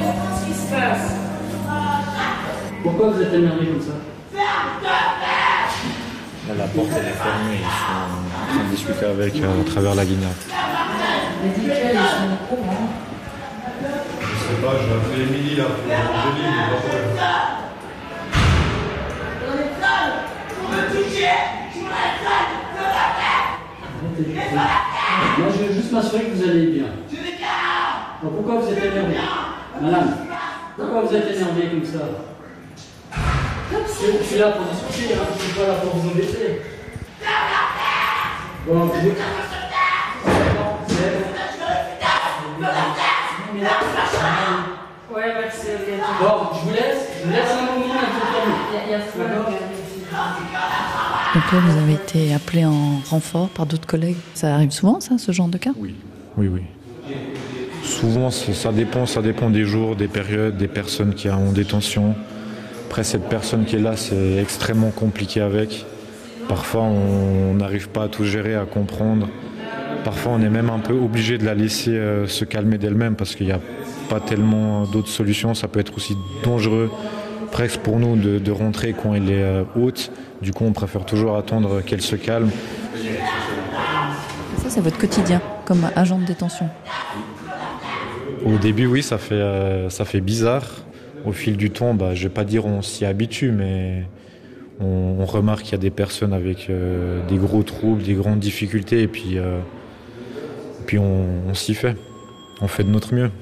Qu'est-ce qui se passe? Pourquoi vous êtes énervé comme ça? Là, la porte elle est fermée, ils sont en train de discuter avec à travers la guignade. Les mutuelles, ils sont au courant. Je sais pas, je vais appeler Émilie là pour Angéline, mais pas pour elle. Moi, je veux juste m'assurer que vous allez bien. Alors, pourquoi vous êtes énervé? Madame, pourquoi vous êtes énervé comme ça? Je suis là pour discuter, hein. Je suis pas là pour vous embêter. Bon, vous... Ouais, merci, ok. Bon, je vous laisse un moment et vous Il y a Flo. Donc là, vous avez été appelé en renfort par d'autres collègues. Ça arrive souvent, ça, ce genre de cas? Oui. Souvent, ça dépend des jours, des périodes, des personnes qui sont en détention. Après, cette personne qui est là, c'est extrêmement compliqué avec. Parfois, on n'arrive pas à tout gérer, à comprendre. Parfois, on est même un peu obligé de la laisser se calmer d'elle-même parce qu'il n'y a pas tellement d'autres solutions. Ça peut être aussi dangereux, presque pour nous, de rentrer quand elle est haute. Du coup, on préfère toujours attendre qu'elle se calme. Ça, c'est votre quotidien, comme agent de détention? Au début, oui, ça fait bizarre. Au fil du temps, je ne vais pas dire on s'y habitue, mais on remarque qu'il y a des personnes avec des gros troubles, des grandes difficultés, et puis on s'y fait. On fait de notre mieux.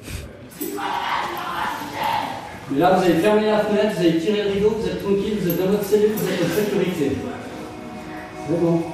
Mais là, vous avez fermé la fenêtre, vous avez tiré le rideau, vous êtes tranquille, vous êtes dans votre cellule, vous êtes en sécurité. C'est bon.